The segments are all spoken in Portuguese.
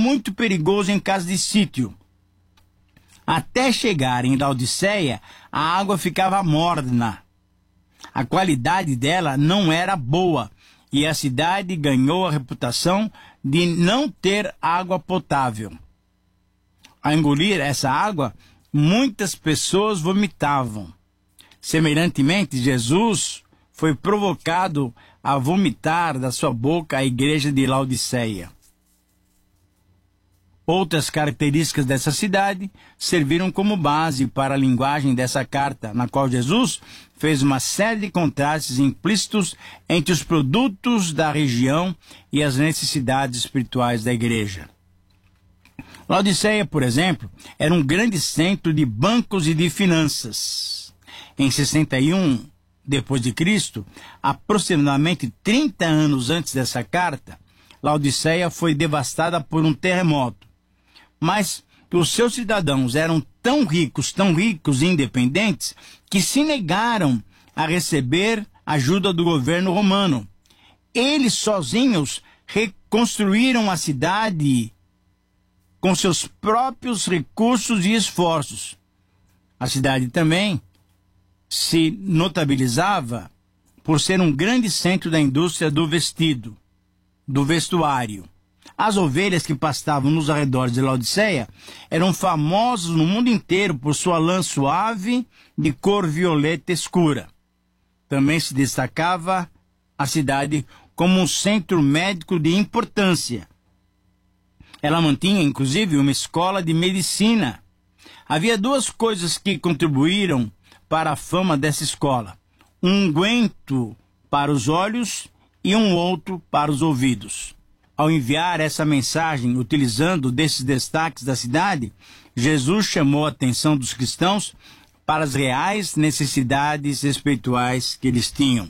muito perigoso em caso de sítio. Até chegar em Laodiceia, a água ficava morna. A qualidade dela não era boa e a cidade ganhou a reputação de não ter água potável. Ao engolir essa água, muitas pessoas vomitavam. Semelhantemente, Jesus foi provocado a vomitar da sua boca a igreja de Laodiceia. Outras características dessa cidade serviram como base para a linguagem dessa carta, na qual Jesus fez uma série de contrastes implícitos entre os produtos da região e as necessidades espirituais da igreja. Laodiceia, por exemplo, era um grande centro de bancos e de finanças. Em 61 depois de Cristo, aproximadamente 30 anos antes dessa carta, Laodiceia foi devastada por um terremoto. Mas os seus cidadãos eram tão ricos e independentes, que se negaram a receber ajuda do governo romano. Eles sozinhos reconstruíram a cidade com seus próprios recursos e esforços. A cidade também se notabilizava por ser um grande centro da indústria do vestido, do vestuário. As ovelhas que pastavam nos arredores de Laodiceia eram famosas no mundo inteiro por sua lã suave de cor violeta escura. Também se destacava a cidade como um centro médico de importância. Ela mantinha, inclusive, uma escola de medicina. Havia duas coisas que contribuíram para a fama dessa escola: um unguento para os olhos e um outro para os ouvidos. Ao enviar essa mensagem utilizando desses destaques da cidade, Jesus chamou a atenção dos cristãos para as reais necessidades espirituais que eles tinham.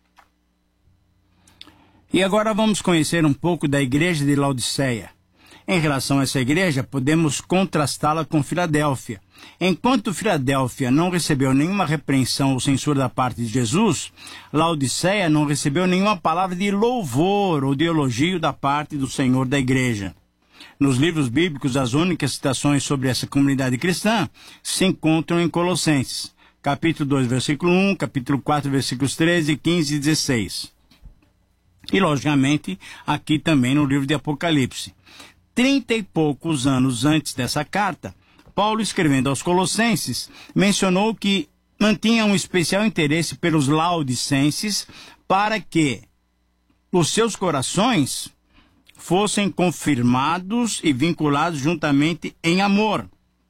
E agora vamos conhecer um pouco da igreja de Laodiceia. Em relação a essa igreja, podemos contrastá-la com Filadélfia. Enquanto Filadélfia não recebeu nenhuma repreensão ou censura da parte de Jesus, Laodiceia não recebeu nenhuma palavra de louvor ou de elogio da parte do Senhor da igreja. Nos livros bíblicos, as únicas citações sobre essa comunidade cristã se encontram em Colossenses, capítulo 2, versículo 1, capítulo 4, versículos 13, 15 e 16. E, logicamente, aqui também no livro de Apocalipse. 30 e poucos anos antes dessa carta, Paulo, escrevendo aos Colossenses, mencionou que mantinha um especial interesse pelos laodicenses para que os seus corações fossem confirmados e vinculados juntamente em amor,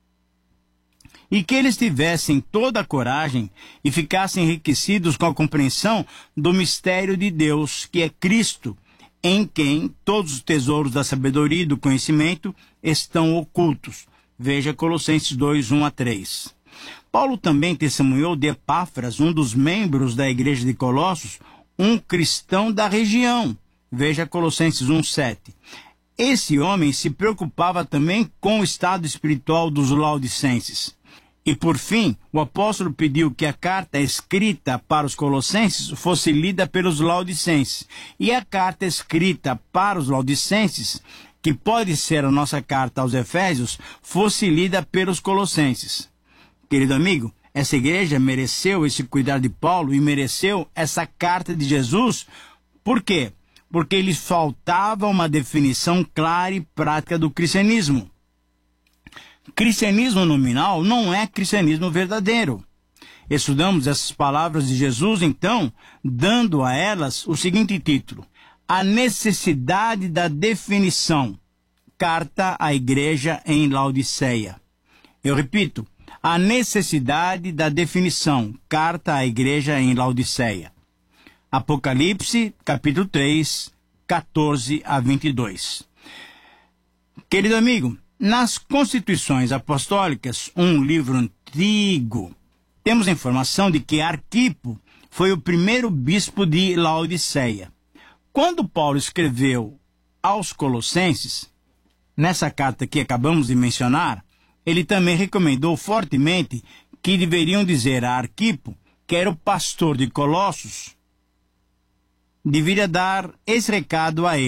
e que eles tivessem toda a coragem e ficassem enriquecidos com a compreensão do mistério de Deus, que é Cristo, em quem todos os tesouros da sabedoria e do conhecimento estão ocultos. Veja Colossenses 2, 1 a 3. Paulo também testemunhou de Epáfras, um dos membros da igreja de Colossos, um cristão da região. Veja Colossenses 1, 7. Esse homem se preocupava também com o estado espiritual dos laodicenses. E, por fim, o apóstolo pediu que a carta escrita para os colossenses fosse lida pelos laodicenses. E a carta escrita para os laodicenses, que pode ser a nossa carta aos Efésios, fosse lida pelos colossenses. Querido amigo, essa igreja mereceu esse cuidado de Paulo e mereceu essa carta de Jesus. Por quê? Porque lhes faltava uma definição clara e prática do cristianismo. Cristianismo nominal não é cristianismo verdadeiro. Estudamos essas palavras de Jesus, então, dando a elas o seguinte título: A necessidade da definição. Carta à igreja em Laodiceia. Eu repito, a necessidade da definição. Carta à igreja em Laodiceia. Apocalipse, capítulo 3, 14 a 22. Querido amigo, nas Constituições Apostólicas, um livro antigo, temos a informação de que Arquipo foi o primeiro bispo de Laodiceia. Quando Paulo escreveu aos Colossenses, nessa carta que acabamos de mencionar, ele também recomendou fortemente que deveriam dizer a Arquipo, que era o pastor de Colossos, deveria dar esse recado a ele: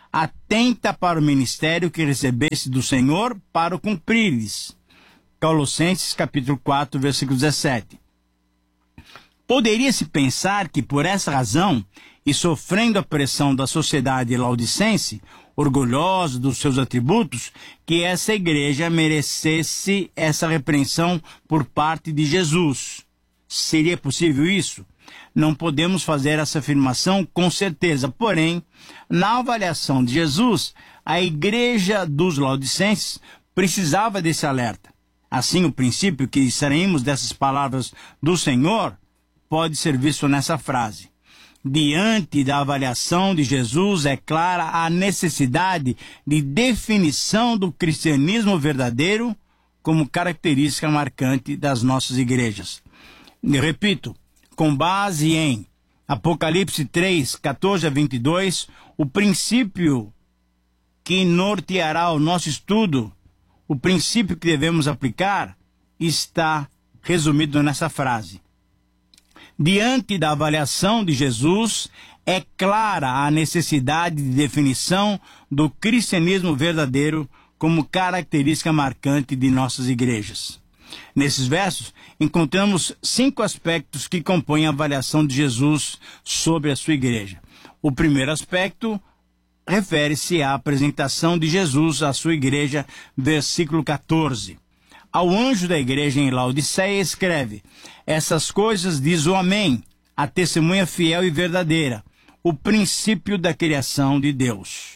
atenta para o ministério que recebeste do Senhor para o cumprires. Colossenses capítulo 4, versículo 17. Poderia-se pensar que por essa razão, e sofrendo a pressão da sociedade laodicense, orgulhosa dos seus atributos, que essa igreja merecesse essa repreensão por parte de Jesus. Seria possível isso? Não podemos fazer essa afirmação com certeza, porém, na avaliação de Jesus, a igreja dos laodicenses precisava desse alerta. Assim, o princípio que extraímos dessas palavras do Senhor pode ser visto nessa frase. Diante da avaliação de Jesus, é clara a necessidade de definição do cristianismo verdadeiro como característica marcante das nossas igrejas. E repito, com base em Apocalipse 3, 14 a 22, o princípio que norteará o nosso estudo, o princípio que devemos aplicar, está resumido nessa frase. Diante da avaliação de Jesus, é clara a necessidade de definição do cristianismo verdadeiro como característica marcante de nossas igrejas. Nesses versos, encontramos 5 aspectos que compõem a avaliação de Jesus sobre a sua igreja. O primeiro aspecto refere-se à apresentação de Jesus à sua igreja, versículo 14. Ao anjo da igreja em Laodiceia escreve: essas coisas diz o Amém, a testemunha fiel e verdadeira, o princípio da criação de Deus.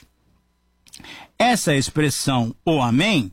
Essa expressão, o Amém,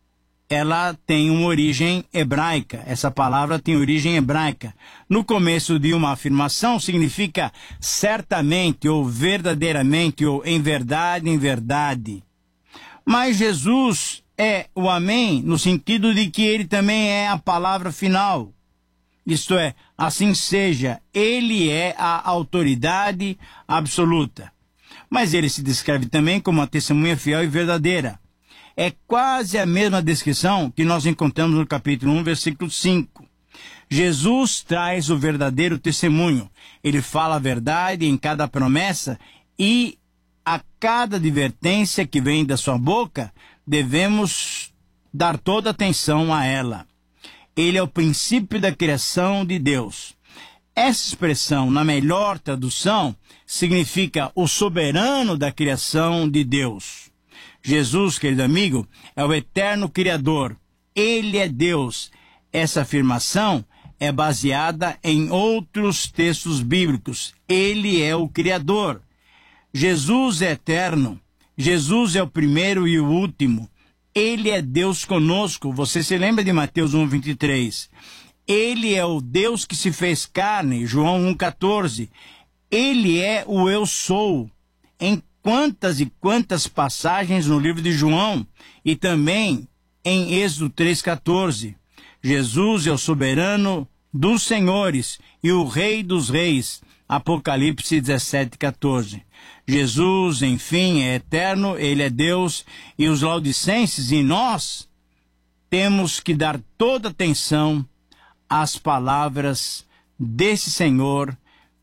ela tem uma origem hebraica. Essa palavra tem origem hebraica. No começo de uma afirmação significa certamente, ou verdadeiramente, ou em verdade. Mas Jesus é o Amém no sentido de que ele também é a palavra final. Isto é, assim seja, ele é a autoridade absoluta. Mas ele se descreve também como uma testemunha fiel e verdadeira. É quase a mesma descrição que nós encontramos no capítulo 1, versículo 5. Jesus traz o verdadeiro testemunho. Ele fala a verdade em cada promessa e a cada advertência que vem da sua boca, devemos dar toda atenção a ela. Ele é o princípio da criação de Deus. Essa expressão, na melhor tradução, significa o soberano da criação de Deus. Jesus, querido amigo, é o eterno Criador. Ele é Deus. Essa afirmação é baseada em outros textos bíblicos. Ele é o Criador. Jesus é eterno. Jesus é o primeiro e o último. Ele é Deus conosco. Você se lembra de Mateus 1:23? Ele é o Deus que se fez carne, João 1:14. Ele é o eu sou. Em quantas e quantas passagens no livro de João e também em Êxodo 3:14. Jesus é o soberano dos senhores e o rei dos reis, Apocalipse 17:14. Jesus, enfim, é eterno, ele é Deus, e os laodicenses e nós temos que dar toda atenção às palavras desse Senhor,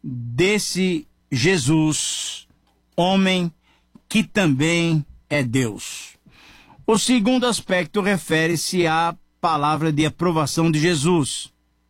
desse Jesus, homem que também é Deus. O segundo aspecto refere-se à palavra de aprovação de Jesus.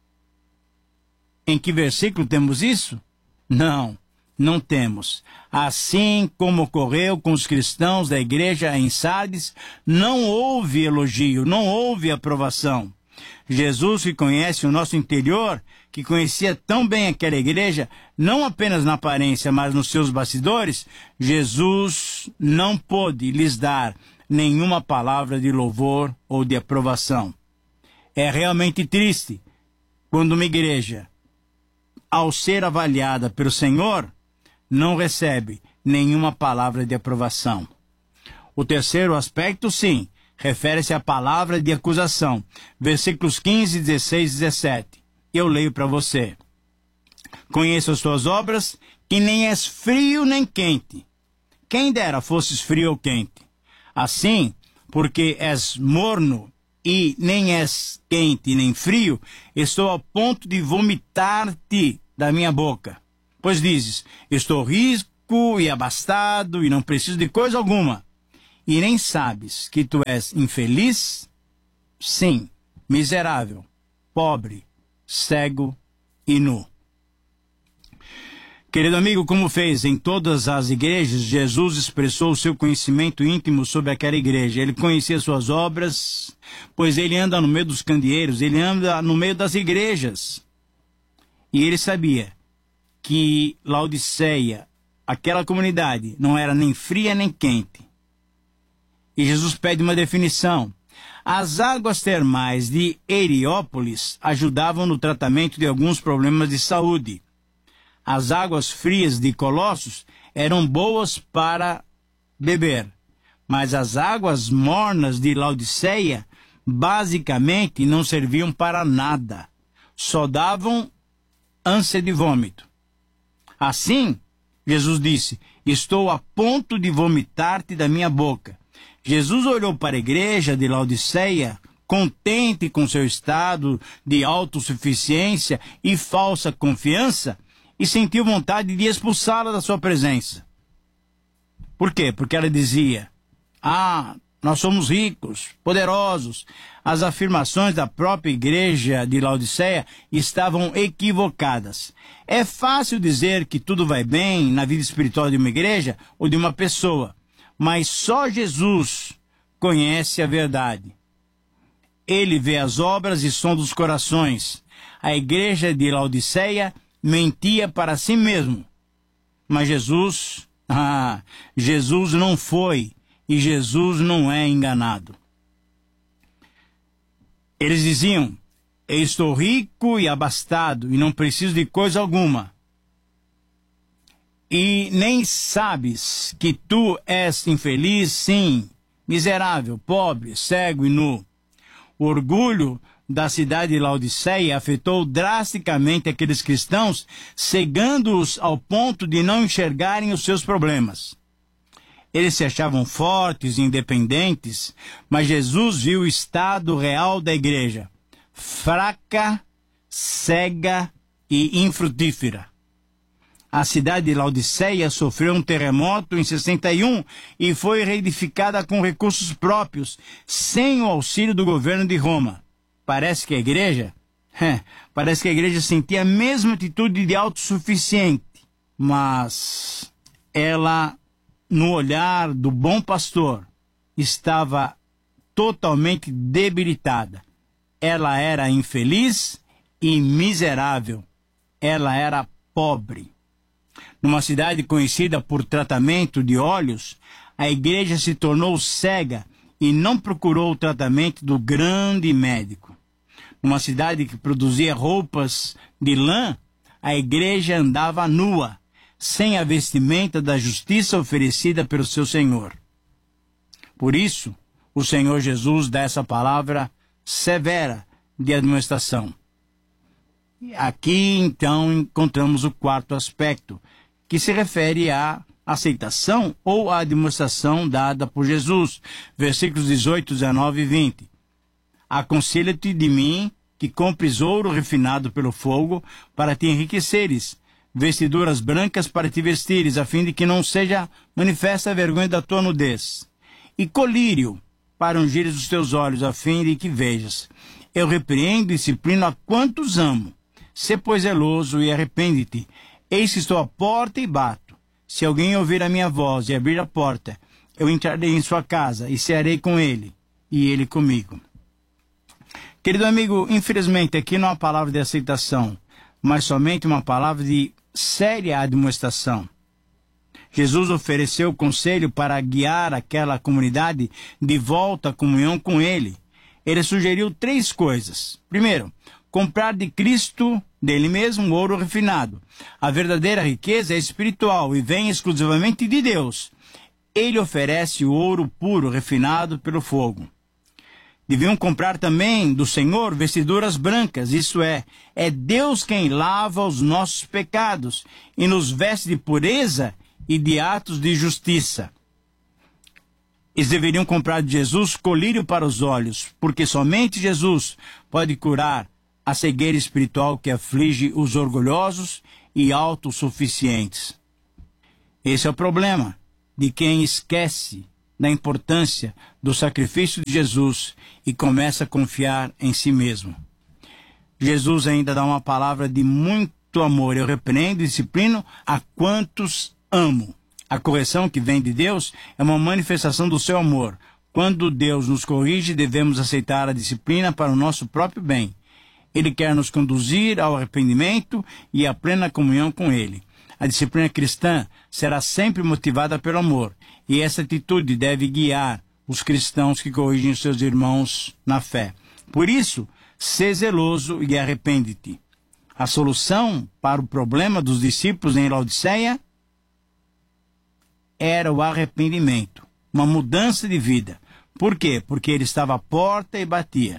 Em que versículo temos isso? Não temos. Assim como ocorreu com os cristãos da igreja em Sardes, não houve elogio, não houve aprovação. Jesus, que conhece o nosso interior, que conhecia tão bem aquela igreja, não apenas na aparência, mas nos seus bastidores, Jesus não pôde lhes dar nenhuma palavra de louvor ou de aprovação. É realmente triste quando uma igreja, ao ser avaliada pelo Senhor, não recebe nenhuma palavra de aprovação. O terceiro aspecto, sim, refere-se à palavra de acusação. Versículos 15, 16 e 17. Eu leio para você. Conheço as tuas obras, que nem és frio nem quente. Quem dera fosses frio ou quente. Assim, porque és morno e nem és quente nem frio, estou ao ponto de vomitar-te da minha boca. Pois dizes, estou rico rico e abastado e não preciso de coisa alguma, e nem sabes que tu és infeliz? Sim, miserável, pobre, cego e nu. Querido amigo, como fez em todas as igrejas, Jesus expressou o seu conhecimento íntimo sobre aquela igreja. Ele conhecia suas obras, pois ele anda no meio dos candeeiros, ele anda no meio das igrejas. E ele sabia que Laodiceia, aquela comunidade, não era nem fria nem quente. E Jesus pede uma definição. As águas termais de Heliópolis ajudavam no tratamento de alguns problemas de saúde. As águas frias de Colossos eram boas para beber, mas as águas mornas de Laodiceia basicamente não serviam para nada, só davam ânsia de vômito. Assim, Jesus disse: estou a ponto de vomitar-te da minha boca. Jesus olhou para a igreja de Laodiceia, contente com seu estado de autossuficiência e falsa confiança, e sentiu vontade de expulsá-la da sua presença. Por quê? Porque ela dizia: nós somos ricos, poderosos. As afirmações da própria igreja de Laodiceia estavam equivocadas. É fácil dizer que tudo vai bem na vida espiritual de uma igreja ou de uma pessoa, mas só Jesus conhece a verdade. Ele vê as obras e sonda os corações. A igreja de Laodiceia mentia para si mesmo. Mas Jesus não foi e Jesus não é enganado. Eles diziam: eu estou rico e abastado e não preciso de coisa alguma. E nem sabes que tu és infeliz? Sim, miserável, pobre, cego e nu. O orgulho da cidade de Laodiceia afetou drasticamente aqueles cristãos, cegando-os ao ponto de não enxergarem os seus problemas. Eles se achavam fortes e independentes, mas Jesus viu o estado real da igreja: fraca, cega e infrutífera. A cidade de Laodiceia sofreu um terremoto em 61 e foi reedificada com recursos próprios, sem o auxílio do governo de Roma. Parece que a igreja sentia a mesma atitude de autossuficiente, mas ela, no olhar do bom pastor, estava totalmente debilitada. Ela era infeliz e miserável. Ela era pobre. Numa cidade conhecida por tratamento de olhos, a igreja se tornou cega e não procurou o tratamento do grande médico. Numa cidade que produzia roupas de lã, a igreja andava nua, sem a vestimenta da justiça oferecida pelo seu Senhor. Por isso, o Senhor Jesus dá essa palavra severa de admoestação. Aqui, então, encontramos o quarto aspecto, que se refere à aceitação ou à admoestação dada por Jesus. Versículos 18, 19 e 20. Aconselho-te de mim que compres ouro refinado pelo fogo para te enriqueceres, vestiduras brancas para te vestires, a fim de que não seja manifesta a vergonha da tua nudez, e colírio para ungires os teus olhos, a fim de que vejas. Eu repreendo e disciplino a quantos amo. Sê, pois, zeloso e arrepende-te. Eis que estou à porta e bato. Se alguém ouvir a minha voz e abrir a porta, eu entrarei em sua casa e cearei com ele, e ele comigo. Querido amigo, infelizmente aqui não há palavra de aceitação, mas somente uma palavra de séria admoestação. Jesus ofereceu conselho para guiar aquela comunidade de volta à comunhão com ele. Ele sugeriu 3 coisas. Primeiro, comprar de Cristo, dele mesmo, ouro refinado. A verdadeira riqueza é espiritual e vem exclusivamente de Deus. Ele oferece o ouro puro, refinado pelo fogo. Deviam comprar também do Senhor vestiduras brancas, isso é Deus quem lava os nossos pecados e nos veste de pureza e de atos de justiça. Eles deveriam comprar de Jesus colírio para os olhos, porque somente Jesus pode curar a cegueira espiritual que aflige os orgulhosos e autossuficientes. Esse é o problema de quem esquece da importância do sacrifício de Jesus e começa a confiar em si mesmo. Jesus ainda dá uma palavra de muito amor. Eu repreendo e disciplino a quantos amo. A correção que vem de Deus é uma manifestação do seu amor. Quando Deus nos corrige, devemos aceitar a disciplina para o nosso próprio bem. Ele quer nos conduzir ao arrependimento e à plena comunhão com Ele. A disciplina cristã será sempre motivada pelo amor, e essa atitude deve guiar os cristãos que corrigem os seus irmãos na fé. Por isso, sê zeloso e arrepende-te. A solução para o problema dos discípulos em Laodiceia era o arrependimento, uma mudança de vida. Por quê? Porque ele estava à porta e batia.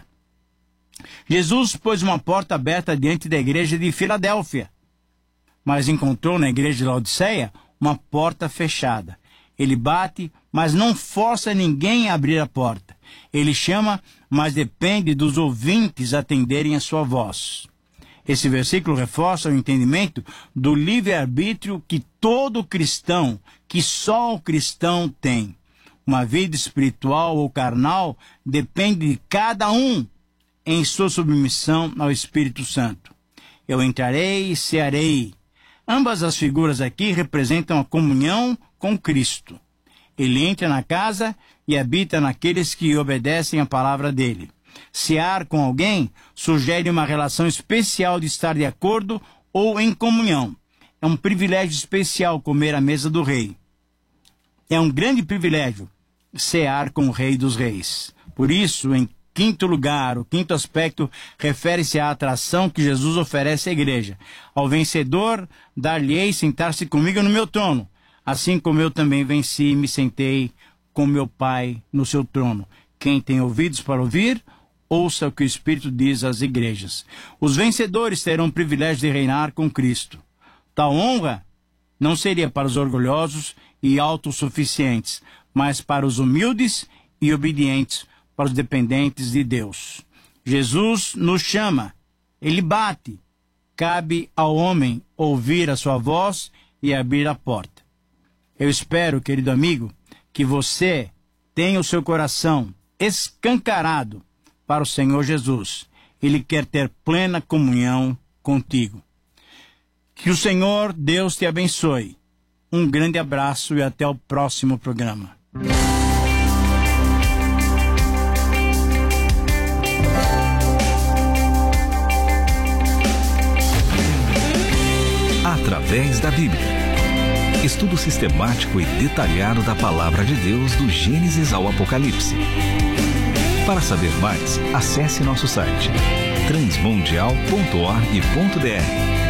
Jesus pôs uma porta aberta diante da igreja de Filadélfia, mas encontrou na igreja de Laodiceia uma porta fechada. Ele bate, mas não força ninguém a abrir a porta. Ele chama, mas depende dos ouvintes atenderem a sua voz. Esse versículo reforça o entendimento do livre-arbítrio que todo cristão, que só o cristão tem. Uma vida espiritual ou carnal depende de cada um em sua submissão ao Espírito Santo. Eu entrarei e cearei. Ambas as figuras aqui representam a comunhão com Cristo. Ele entra na casa e habita naqueles que obedecem a palavra dele. Cear com alguém sugere uma relação especial de estar de acordo ou em comunhão. É um privilégio especial comer à mesa do rei. É um grande privilégio cear com o Rei dos Reis. Por isso, em quinto lugar, o quinto aspecto refere-se à atração que Jesus oferece à igreja. Ao vencedor, dar-lhe-ei sentar-se comigo no meu trono, assim como eu também venci e me sentei com meu Pai no seu trono. Quem tem ouvidos para ouvir, ouça o que o Espírito diz às igrejas. Os vencedores terão o privilégio de reinar com Cristo. Tal honra não seria para os orgulhosos e autossuficientes, mas para os humildes e obedientes, para os dependentes de Deus. Jesus nos chama, ele bate. Cabe ao homem ouvir a sua voz e abrir a porta. Eu espero, querido amigo, que você tenha o seu coração escancarado para o Senhor Jesus. Ele quer ter plena comunhão contigo. Que o Senhor Deus te abençoe. Um grande abraço e até o próximo programa. Através da Bíblia. Estudo sistemático e detalhado da Palavra de Deus do Gênesis ao Apocalipse. Para saber mais, acesse nosso site transmundial.org.br.